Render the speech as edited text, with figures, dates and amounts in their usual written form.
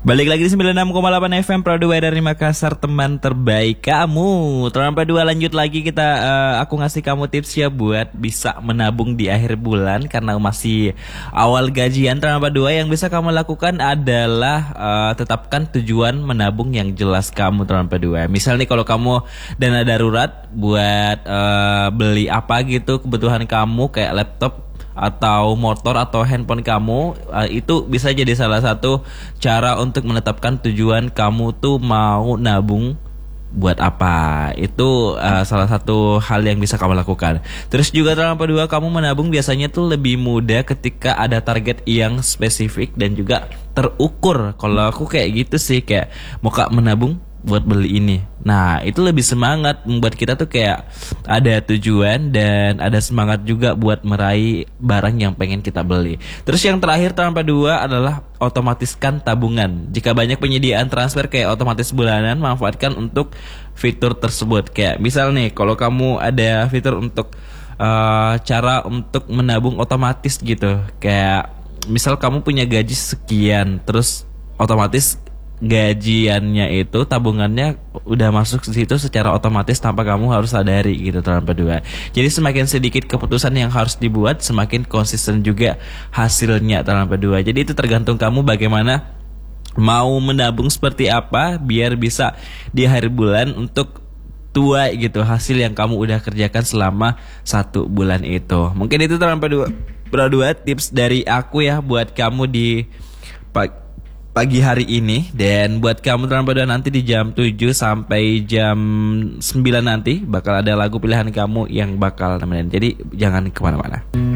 Balik lagi di 96,8 FM Pro 2 dari Makassar, teman terbaik kamu. Teman Pro 2 lanjut lagi kita aku ngasih kamu tips ya buat bisa menabung di akhir bulan karena masih awal gajian. Teman Pro 2 yang bisa kamu lakukan adalah tetapkan tujuan menabung yang jelas kamu, teman Pro 2. Misal nih kalau kamu dana darurat buat beli apa gitu kebutuhan kamu kayak laptop atau motor atau handphone kamu, itu bisa jadi salah satu cara untuk menetapkan tujuan kamu tuh mau nabung buat apa. Itu salah satu hal yang bisa kamu lakukan. Terus juga dalam kedua, kamu menabung biasanya tuh lebih mudah ketika ada target yang spesifik dan juga terukur. Kalau aku kayak gitu sih, kayak mau menabung buat beli ini. Nah, itu lebih semangat membuat kita tuh kayak ada tujuan dan ada semangat juga buat meraih barang yang pengen kita beli. Terus yang terakhir tanpa dua adalah otomatiskan tabungan. Jika banyak penyediaan transfer kayak otomatis bulanan, manfaatkan untuk fitur tersebut. Kayak misal nih, kalau kamu ada fitur untuk cara untuk menabung otomatis gitu. Kayak misal kamu punya gaji sekian, terus otomatis gajiannya itu tabungannya udah masuk ke situ secara otomatis tanpa kamu harus sadari gitu, teman berdua. Jadi semakin sedikit keputusan yang harus dibuat, semakin konsisten juga hasilnya, teman berdua. Jadi itu tergantung kamu bagaimana mau menabung seperti apa biar bisa di akhir bulan untuk tua gitu hasil yang kamu udah kerjakan selama 1 bulan itu. Mungkin itu teman berdua tips dari aku ya buat kamu di pagi hari ini. Dan buat kamu teman pada nanti di jam 7 sampai jam 9 nanti bakal ada lagu pilihan kamu yang bakal nemenin. Jadi jangan kemana-mana.